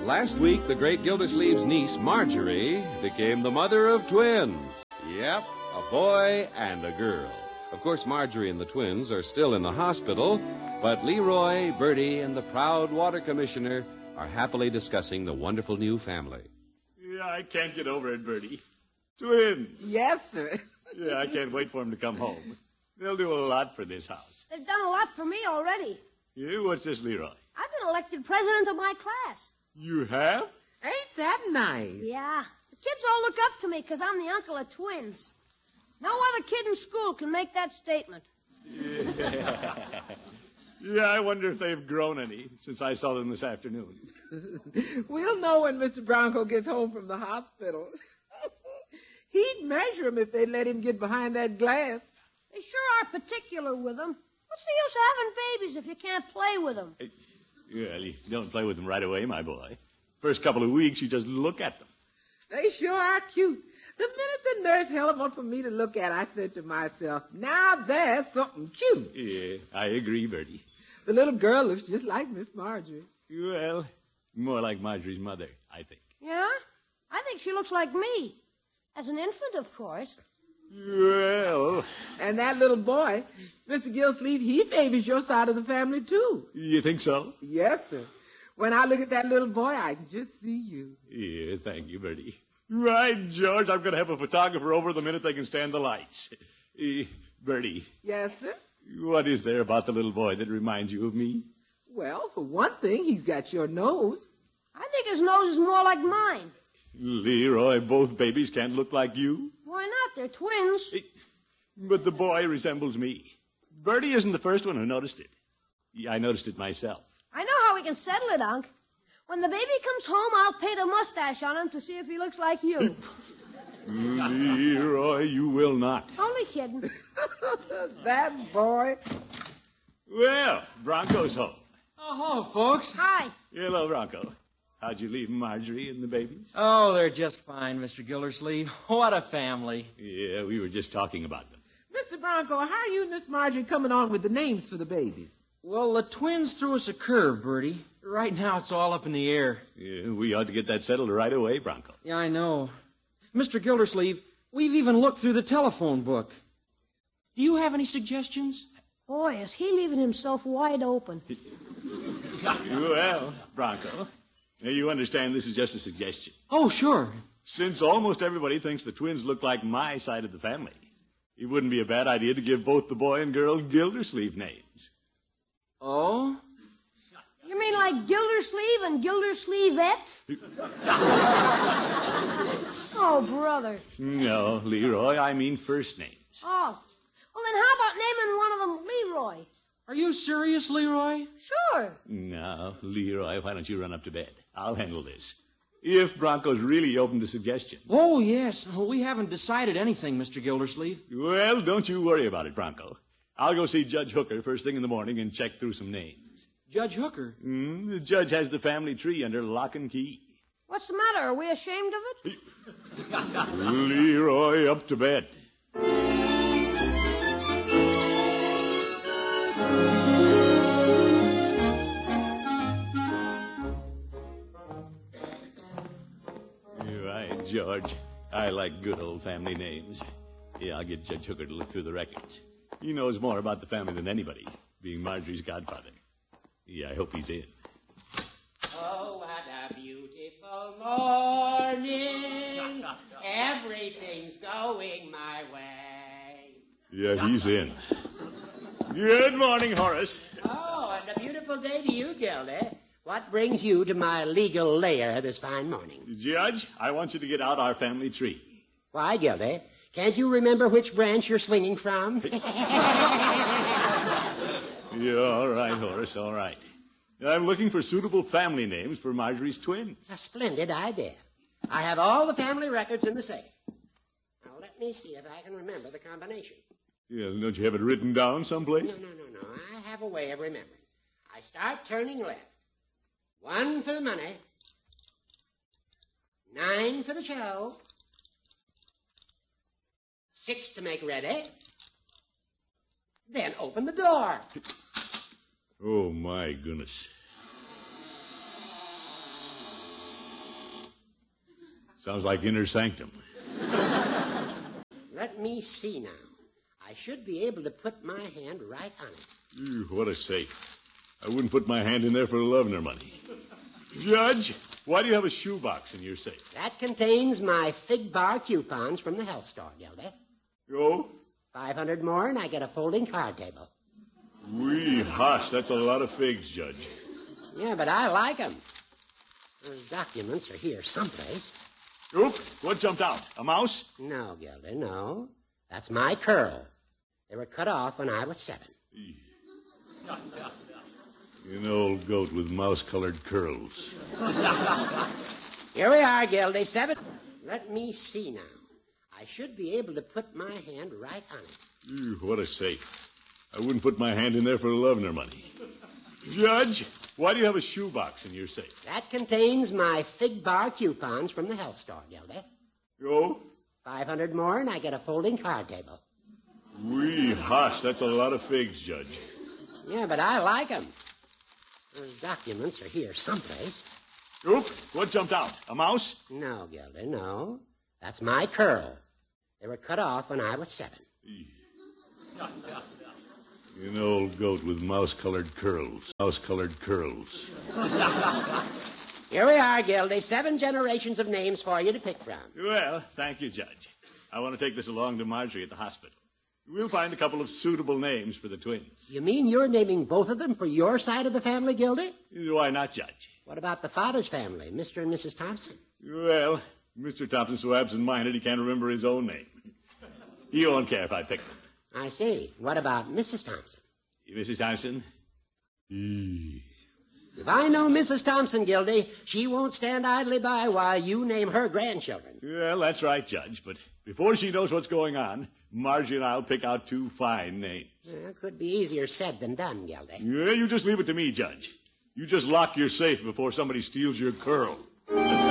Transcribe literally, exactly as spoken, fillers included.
Last week, the great Gildersleeve's niece, Marjorie, became the mother of twins. Yep, a boy and a girl. Of course, Marjorie and the twins are still in the hospital, but Leroy, Bertie, and the proud water commissioner are happily discussing the wonderful new family. Yeah, I can't get over it, Bertie. Twins. Yes, sir. Yeah, I can't wait for them to come home. They'll do a lot for this house. They've done a lot for me already. Yeah, what's this, Leroy? I've been elected president of my class. You have? Ain't that nice? Yeah. The kids all look up to me because I'm the uncle of twins. No other kid in school can make that statement. Yeah. Yeah, I wonder if they've grown any since I saw them this afternoon. We'll know when Mister Bronco gets home from the hospital. He'd measure him if they'd let him get behind that glass. They sure are particular with them. What's the use of having babies if you can't play with them? Hey, well, you don't play with them right away, my boy. First couple of weeks, you just look at them. They sure are cute. The minute the nurse held them up for me to look at, I said to myself, now there's something cute. Yeah, I agree, Bertie. The little girl looks just like Miss Marjorie. Well, more like Marjorie's mother, I think. Yeah? I think she looks like me. As an infant, of course. Well... And that little boy, Mister Gilsleeve, he favors your side of the family, too. You think so? Yes, sir. When I look at that little boy, I can just see you. Yeah, thank you, Bertie. Right, George, I'm going to have a photographer over the minute they can stand the lights. Uh, Bertie. Yes, sir? What is there about the little boy that reminds you of me? Well, for one thing, he's got your nose. I think his nose is more like mine. Leroy, both babies can't look like you. Why not? They're twins. But the boy resembles me. Bertie isn't the first one who noticed it. Yeah, I noticed it myself. I know how we can settle it, Unc. When the baby comes home, I'll paint a mustache on him to see if he looks like you. Leroy, you will not. Only kidding. That boy. Well, Bronco's home. Oh, hello, folks. Hi. Hello, Bronco. How'd you leave Marjorie and the babies? Oh, they're just fine, Mister Gildersleeve. What a family. Yeah, we were just talking about them. Mister Bronco, how are you and Miss Marjorie coming on with the names for the babies? Well, the twins threw us a curve, Bertie. Right now, it's all up in the air. Yeah, we ought to get that settled right away, Bronco. Yeah, I know. Mister Gildersleeve, we've even looked through the telephone book. Do you have any suggestions? Boy, is he leaving himself wide open. Well, Bronco, now you understand this is just a suggestion. Oh, sure. Since almost everybody thinks the twins look like my side of the family, it wouldn't be a bad idea to give both the boy and girl Gildersleeve names. Oh? You mean like Gildersleeve and Gildersleevette? Oh, brother. No, Leroy, I mean first names. Oh. Well, then how about naming one of them Leroy? Are you serious, Leroy? Sure. No, Leroy, why don't you run up to bed? I'll handle this. If Bronco's really open to suggestions. Oh, yes. Oh, we haven't decided anything, Mister Gildersleeve. Well, don't you worry about it, Bronco. I'll go see Judge Hooker first thing in the morning and check through some names. Judge Hooker? Mm, the judge has the family tree under lock and key. What's the matter? Are we ashamed of it? Leroy, up to bed. You're right, George. I like good old family names. Yeah, I'll get Judge Hooker to look through the records. He knows more about the family than anybody, being Marjorie's godfather. Yeah, I hope he's in. Oh, what a beautiful morning. Everything's going my way. Yeah, he's in. Good morning, Horace. Oh, and a beautiful day to you, Gildy. What brings you to my legal lair this fine morning? Judge, I want you to get out our family tree. Why, Gildy? Can't you remember which branch you're swinging from? Yeah, all right, Horace, all right. I'm looking for suitable family names for Marjorie's twins. A splendid idea. I have all the family records in the safe. Now, let me see if I can remember the combination. Yeah, don't you have it written down someplace? No, no, no, no. I have a way of remembering. I start turning left. One for the money. Nine for the show. Six to make ready. Then open the door. Oh, my goodness. Sounds like inner sanctum. Let me see now. I should be able to put my hand right on it. Ew, what a safe. I wouldn't put my hand in there for love nor money. Judge, why do you have a shoebox in your safe? That contains my fig bar coupons from the health store, Gildy. Oh? Five hundred more and I get a folding card table. Wee, hush, that's a lot of figs, Judge. Yeah, but I like 'em. Those documents are here someplace. Oop, what jumped out? A mouse? No, Gildy, no. That's my curl. They were cut off when I was seven. An old goat with mouse-colored curls. Here we are, Gildy. Seven. Let me see now. I should be able to put my hand right on it. Ew, what a safe. I wouldn't put my hand in there for love nor money. Judge, why do you have a shoebox in your safe? That contains my fig bar coupons from the health store, Gildy. Oh? Five hundred more and I get a folding card table. Wee, hush, that's a lot of figs, Judge. Yeah, but I like 'em. Those documents are here someplace. Oop, what jumped out? A mouse? No, Gildy, no. That's my curl. They were cut off when I was seven. An old goat with mouse-colored curls. Mouse-colored curls. Here we are, Gildy. Seven generations of names for you to pick from. Well, thank you, Judge. I want to take this along to Marjorie at the hospital. We'll find a couple of suitable names for the twins. You mean you're naming both of them for your side of the family, Gildy? Why not, Judge? What about the father's family, Mister and Missus Thompson? Well, Mister Thompson's so absent-minded he can't remember his own name. He won't care if I pick them. I see. What about Missus Thompson? Missus Thompson? If I know Missus Thompson, Gildy, she won't stand idly by while you name her grandchildren. Well, that's right, Judge, but before she knows what's going on, Marjorie and I'll pick out two fine names. Well, it could be easier said than done, Gildy. Yeah, you just leave it to me, Judge. You just lock your safe before somebody steals your curl.